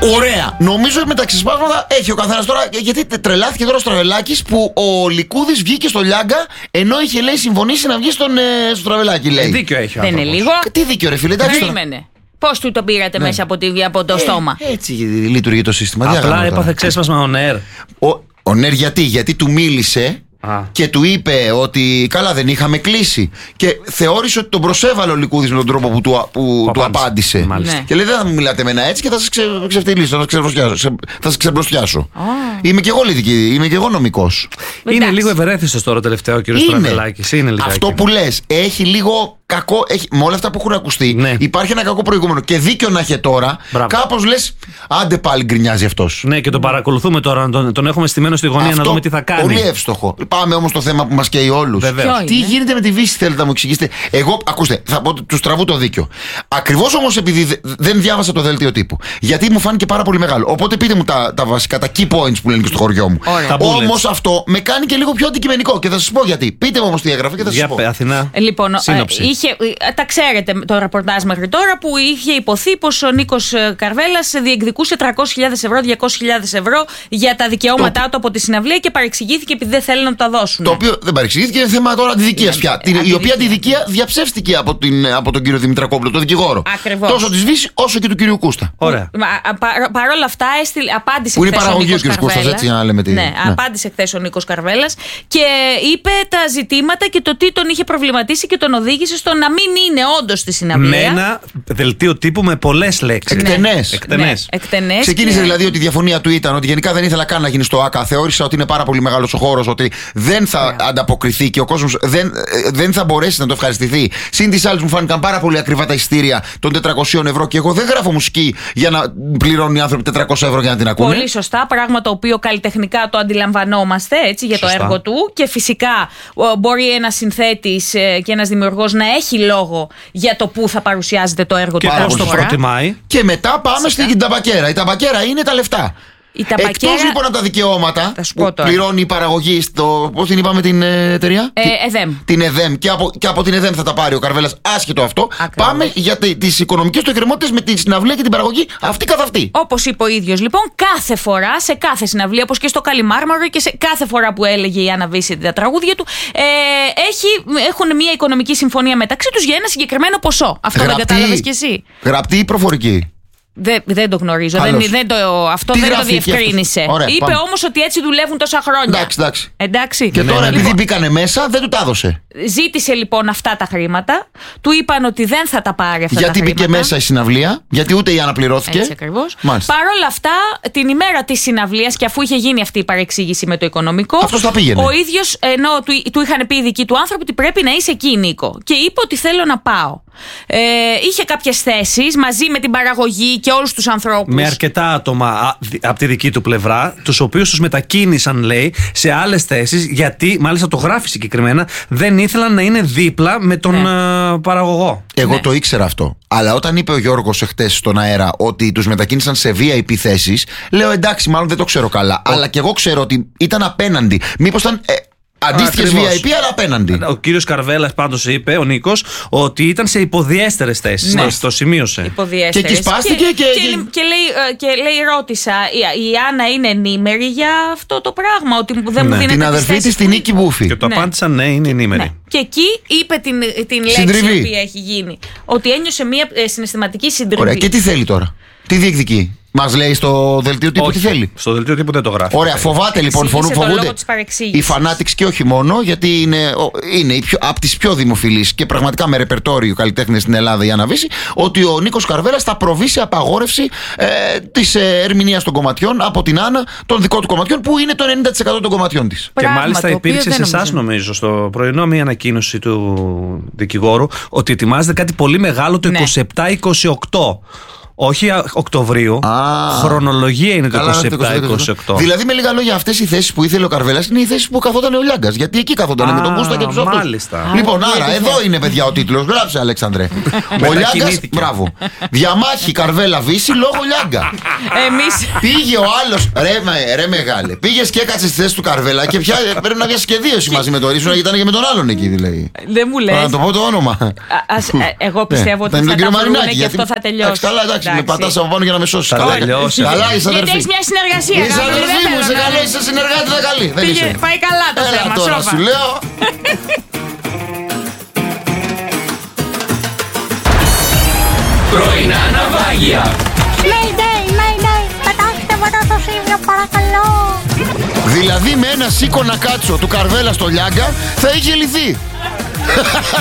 Ωραία. Νομίζω με τα ξεσπάσματα έχει ο καθένας τώρα. Γιατί τρελάθηκε τώρα ο Στραβελάκης που ο Λικούδης βγήκε στο Λιάγκα ενώ είχε, λέει, συμφωνήσει να βγει στο Στραβελάκη, λέει. Δίκιο έχει ο Δεν είναι λίγο. Τι δίκιο, ρε φίλε, εντάξει. Περίμενε. Πώς του το πήρατε μέσα από το στόμα? Έτσι λειτουργεί το σύστημα. Απλά έπαθε ξέσπασμα on air. Ο Νέρ γιατί του μίλησε και του είπε ότι καλά δεν είχαμε κλείσει. Και θεώρησε ότι τον προσέβαλε ο Λικούδης με τον τρόπο που του απάντησε. Μάλιστα. Και λέει δεν θα μου μιλάτε εμένα έτσι και θα σας ξεφτυλίσω, θα σας ξεμπροστιάσω. Είμαι και εγώ λυδική, είμαι και εγώ νομικός. Είναι λίγο ευερέθιστος τώρα τελευταίο ο κύριος Στραβελάκης. Αυτό που λες έχει λίγο κακό, με όλα αυτά που έχουν ακουστεί, ναι. Υπάρχει ένα κακό προηγούμενο. Και δίκιο να έχει τώρα, κάπως λες, άντε πάλι γκρινιάζει αυτός. Ναι, και τον παρακολουθούμε τώρα, τον έχουμε στημένο στη γωνία να δούμε τι θα κάνει. Πολύ εύστοχο. Πάμε όμως στο θέμα που μας καίει όλους. Τι γίνεται με τη Βύση, θέλετε να μου εξηγήσετε? Εγώ, ακούστε, θα πω ότι τους τραβού το δίκιο. Ακριβώς όμως επειδή δεν διάβασα το δελτίο τύπου. Γιατί μου φάνηκε πάρα πολύ μεγάλο. Οπότε πείτε μου τα βασικά, τα key points που λένε και στο χωριό μου. Όμως αυτό με κάνει και λίγο πιο αντικειμενικό. Και θα σας πω γιατί. Πείτε μου όμως τι έγραφε και θα σας πω. Αθηνά. Λοιπόν, τα ξέρετε το ρεπορτάζ μέχρι τώρα που είχε υποθεί πως ο Νίκος Καρβέλας διεκδικούσε 300.000 ευρώ, 200.000 ευρώ για τα δικαιώματά του από τη συναυλία και παρεξηγήθηκε επειδή δεν θέλει να του τα δώσουν. Το οποίο δεν παρεξηγήθηκε, είναι θέμα τώρα αντιδικίας πια. Η οποία αντιδικία διαψεύστηκε από τον κύριο Δημητρακόπουλο, τον δικηγόρο. Ακριβώς. Τόσο της Βύση όσο και του κύριου Κούστα. Ωραία. Παρ' όλα αυτά απάντησε που είναι παραγωγή ο κύριος Κούστας, έτσι να λέμε τι. Ναι, απάντησε χθες ο Νίκος Καρβέλας και είπε τα ζητήματα και το τι τον είχε προβληματίσει και τον οδήγησε στο να μην είναι όντως στη συναυλία. Με ένα δελτίο τύπου με πολλές λέξεις. Εκτενές. Ξεκίνησε δηλαδή ότι η διαφωνία του ήταν ότι γενικά δεν ήθελα καν να γίνει στο ΆΚΑ. Θεώρησα ότι είναι πάρα πολύ μεγάλος ο χώρος, ότι δεν θα ανταποκριθεί και ο κόσμος δεν θα μπορέσει να το ευχαριστηθεί. Συν τις άλλες μου φάνηκαν πάρα πολύ ακριβά τα εισιτήρια των 400 ευρώ και εγώ δεν γράφω μουσική για να πληρώνουν οι άνθρωποι 400 ευρώ για να την ακούνε. Πολύ σωστά. Πράγμα το οποίο καλλιτεχνικά το αντιλαμβανόμαστε έτσι, για το έργο του. Και φυσικά μπορεί ένας συνθέτης και ένας δημιουργός να έχει λόγο για το πού θα παρουσιάζεται το έργο του. Και πώς το προτιμάει. Και μετά πάμε στην ταμπακέρα. Η ταμπακέρα είναι τα λεφτά. Εκτός λοιπόν από τα δικαιώματα που πληρώνει η παραγωγή στο. Πώς την είπαμε την εταιρεία? ΕΔΕΜ. Την ΕΔΕΜ. Και από την ΕΔΕΜ θα τα πάρει ο Καρβέλας, άσχετο αυτό. Ακριβώς. Πάμε για τις οικονομικές του εκκρεμότητες με τη συναυλία και την παραγωγή αυτή καθ' αυτή. Όπως είπε ο ίδιος λοιπόν, κάθε φορά σε κάθε συναυλία, όπως και στο Καλιμάρμαρο και σε κάθε φορά που έλεγε η Άννα Βύση τα τραγούδια του, έχουν μια οικονομική συμφωνία μεταξύ τους για ένα συγκεκριμένο ποσό. Αυτό δεν κατάλαβες κι εσύ? Γραπτή ή προφορική? Δεν το γνωρίζω. Αυτό δεν το διευκρίνησε. Είπε όμως ότι έτσι δουλεύουν τόσα χρόνια. Εντάξει. Και τώρα επειδή μπήκανε μέσα, δεν του τα έδωσε. Ζήτησε λοιπόν αυτά τα χρήματα. Του είπαν ότι δεν θα τα πάρει αυτά γιατί τα χρήματα. Γιατί μπήκε μέσα η συναυλία, γιατί ούτε η αναπληρώθηκε. Έτσι ακριβώς. Παρ' όλα αυτά, την ημέρα της συναυλίας και αφού είχε γίνει αυτή η παρεξήγηση με το οικονομικό, αυτός τα πήγαινε. Ο ίδιος, ενώ του είχαν πει οι δικοί του άνθρωποι ότι πρέπει να είσαι εκεί, Νίκο. Και είπε ότι θέλω να πάω. Είχε κάποιες θέσεις μαζί με την παραγωγή και όλους τους ανθρώπους. Με αρκετά άτομα από τη δική του πλευρά, τους οποίους τους μετακίνησαν, λέει, σε άλλες θέσεις, γιατί, μάλιστα το γράφει συγκεκριμένα, δεν ήθελαν να είναι δίπλα με τον παραγωγό. Εγώ το ήξερα αυτό. Αλλά όταν είπε ο Γιώργος εχθές στον αέρα ότι τους μετακίνησαν σε VIP θέσεις, λέω εντάξει, μάλλον δεν το ξέρω καλά. Αλλά και εγώ ξέρω ότι ήταν απέναντι. Μήπως ήταν. Αντίστοιχες VIP, αλλά απέναντι. Ο κύριος Καρβέλας πάντως είπε, ο Νίκος, ότι ήταν σε υποδιέστερες θέσεις. Ναι. Το σημείωσε. Και εκεί σπάστηκε και λέει, ρώτησα, η Άννα είναι ενήμερη για αυτό το πράγμα, ότι δεν μου δίνεται την αδερφή της, την Νίκη Μπούφη. Και το απάντησαν ναι, είναι ενήμερη. Ναι. Και εκεί είπε την λέξη που έχει γίνει. Ότι ένιωσε μια συναισθηματική συντριβή. Ωραία, και τι θέλει τώρα? Τι διεκδικεί? Μας λέει στο δελτίο τύπου τι θέλει? Στο δελτίο τύπου δεν το γράφει. Ωραία, φοβάται λοιπόν, φοβούνται οι Fanatics και όχι μόνο, γιατί είναι από τις πιο δημοφιλείς και πραγματικά με ρεπερτόριο καλλιτέχνες στην Ελλάδα η Άννα Βύση, ότι ο Νίκος Καρβέλας θα προβεί σε απαγόρευση της ερμηνείας των κομματιών από την Άννα, των δικών του κομματιών, που είναι το 90% των κομματιών της. Και μάλιστα υπήρξε σε εσάς, νομίζω, στο πρωινό μια ανακοίνωση του δικηγόρου ότι ετοιμάζεται κάτι πολύ μεγάλο το 27-28. Όχι Οκτωβρίου. Χρονολογία είναι το 27-28. Δηλαδή, με λίγα λόγια, αυτές οι θέσεις που ήθελε ο Καρβέλας είναι οι θέσεις που καθόταν ο Λιάγκας. Γιατί εκεί καθόταν με τον Κούστα και τους αυτούς. Μάλιστα. Λοιπόν, άρα εδώ είναι, παιδιά, ο τίτλος. Γράψε, Αλέξανδρε. Ο Λιάγκας, μπράβο. Διαμάχη Καρβέλα Βύση λόγω Λιάγκα. Πήγε ο άλλος. Ρε μεγάλε. Πήγε και έκατσε στη θέση του Καρβέλα και πια πρέπει να βγει και δύο εσύ μαζί με το Ρίσο, γιατί ήταν και με τον άλλον εκεί δηλαδή. Δεν μου λες. Να το πω το όνομα. Εγώ πιστεύω ότι θα τα βρουν και αυτό θα τελειώσει. Με πατάς από πάνω για να με σώσεις. Καλά, είσαι αδερφή. Γιατί έχεις μια συνεργασία. Είσαι αδερφή μου, είσαι καλό, είσαι συνεργάτη, δεν καλή. Πάει καλά το θέμα. Τώρα σου λέω. Πρωινά ναυάγια. Mayday, πετάξτε μετά στο Σίμιο παρακαλώ. Δηλαδή με ένα σίκο να κάτσω του Καρβέλα στο Λιάγκα θα είχε λυθεί.